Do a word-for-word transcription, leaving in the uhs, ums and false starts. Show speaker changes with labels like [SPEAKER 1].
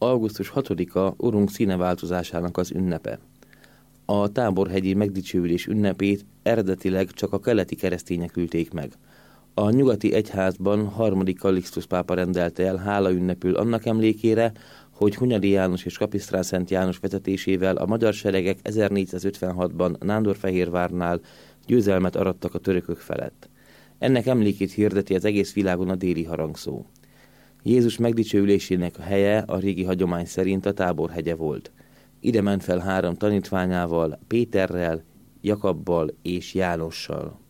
[SPEAKER 1] augusztus hatodika Urunk színeváltozásának az ünnepe. A táborhegyi megdicsőülés ünnepét eredetileg csak a keleti keresztények ülték meg. A nyugati egyházban harmadik Kallixtusz pápa rendelte el hálaünnepül annak emlékére, hogy Hunyadi János és Kapisztrán Szent János vezetésével a magyar seregek ezernégyszázötvenhatban Nándorfehérvárnál győzelmet arattak a törökök felett. Ennek emlékét hirdeti az egész világon a déli harangszó. Jézus megdicsőülésének a helye a régi hagyomány szerint a Táborhegye volt. Ide ment fel három tanítványával, Péterrel, Jakabbal és Jánossal.